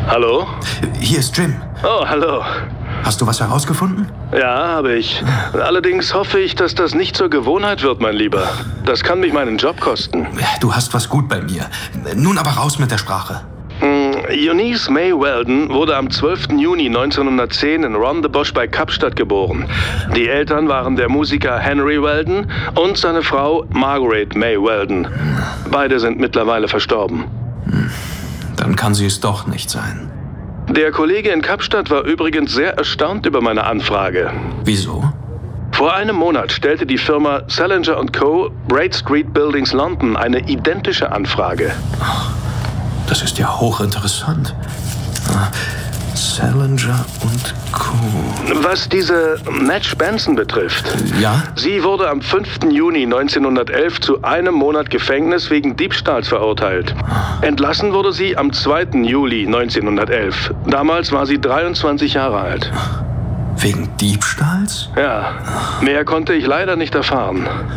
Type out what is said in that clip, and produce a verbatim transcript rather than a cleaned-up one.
Hallo? Hier ist Jim. Oh, hallo. Hast du was herausgefunden? Ja, habe ich. Allerdings hoffe ich, dass das nicht zur Gewohnheit wird, mein Lieber. Das kann mich meinen Job kosten. Du hast was gut bei mir. Nun aber raus mit der Sprache. Hm, Eunice May Weldon wurde am zwölften Juni neunzehnhundertzehn in Rondebosch bei Kapstadt geboren. Die Eltern waren der Musiker Henry Weldon und seine Frau Margaret May Weldon. Beide sind mittlerweile verstorben. Dann kann sie es doch nicht sein. Der Kollege in Kapstadt war übrigens sehr erstaunt über meine Anfrage. Wieso? Vor einem Monat stellte die Firma Salinger und Co. Braid Street Buildings London eine identische Anfrage. Das ist ja hochinteressant. Salinger und Co. Was diese Madge Benson betrifft. Ja? Sie wurde am fünften Juni neunzehnhundertelf zu einem Monat Gefängnis wegen Diebstahls verurteilt. Entlassen wurde sie am zweiten Juli neunzehnhundertelf. Damals war sie dreiundzwanzig Jahre alt. Wegen Diebstahls? Ja, mehr konnte ich leider nicht erfahren.